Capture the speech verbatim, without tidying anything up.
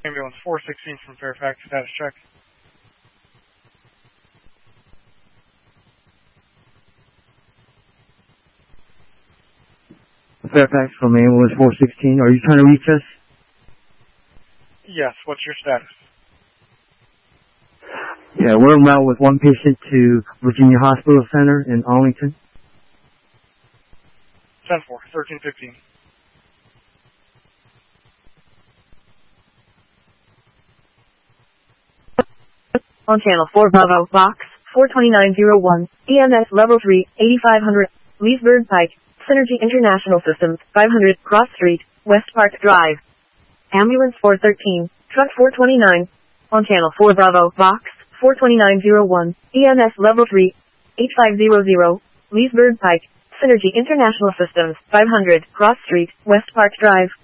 Ambulance four sixteen from Fairfax, status check. Fairfax from Ambulance four sixteen. Are you trying to reach us? Yes, what's your status? Yeah, we're en route with one patient to Virginia Hospital Center in Arlington. ten four, thirteen fifteen. On channel four Bravo, box four twenty-nine oh one, E M S level three, eighty-five hundred, Leesburg Pike, Synergy International Systems, five hundred, Cross Street, West Park Drive. Ambulance four thirteen, truck four twenty-nine. On channel four Bravo, box four twenty-nine oh one, E M S level three, eighty-five hundred, Leesburg Pike, Synergy International Systems, five hundred, Cross Street, West Park Drive.